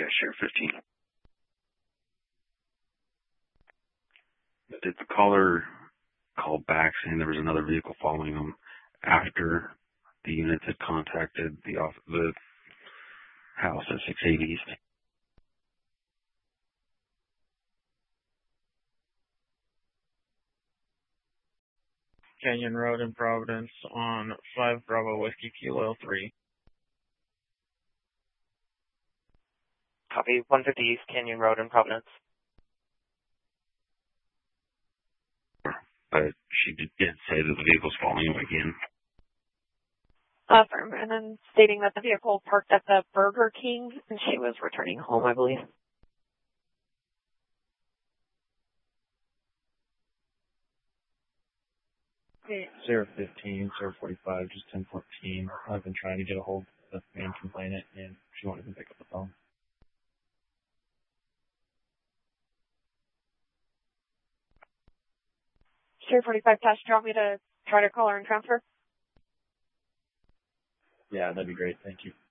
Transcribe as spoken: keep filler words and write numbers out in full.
Okay, Sheriff fifteen. Did the caller call back saying there was another vehicle following them after the units had contacted the off the house at six eighty East? Canyon Road in Providence on five Bravo Whiskey Kilo three. Copy. one fifty East Canyon Road in Providence. But she did, did say that the vehicle's following him again. Affirm. And then stating that the vehicle parked at the Burger King and she was returning home, I believe. Sarah fifteen, Sarah forty-five, just ten fourteen. I've been trying to get a hold of the main complainant and she won't even pick up the phone. Sarah forty-five, Tash, do you want me to try to call her and transfer? Yeah, that'd be great. Thank you.